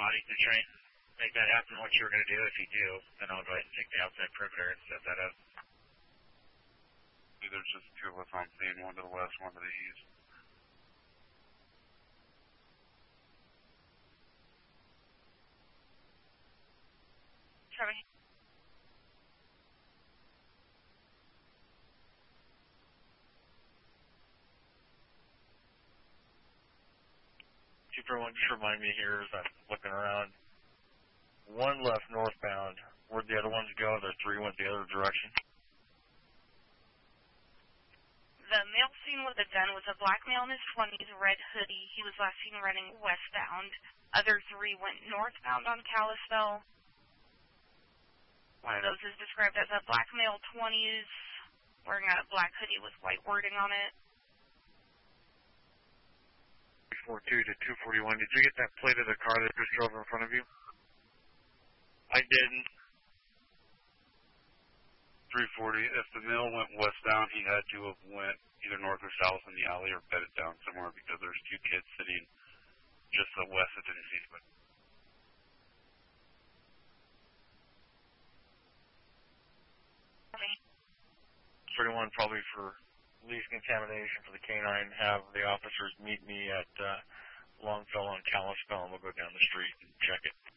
body to try and make that happen, what you were going to do. If you do, then I'll go ahead and take the outside perimeter and set that up. There's just two of us on scene, one to the west, one to the east. Sorry. Just remind me here as I'm looking around. One left northbound. Where'd the other ones go? The three went the other direction. The male seen with a gun was a black male in his 20s, red hoodie. He was last seen running westbound. Other three went northbound on Kalispell. One of those is described as a black male 20s, wearing a black hoodie with white wording on it. 42 to 241. Did you get that plate of the car that just drove in front of you? I didn't. 340. If the male went westbound, he had to have went either north or south in the alley or bedded down somewhere because there's two kids sitting just to the west that didn't see it. 31 probably for least contamination for the canine. Have the officers meet me at Longfellow and Kalispell, and we'll go down the street and check it.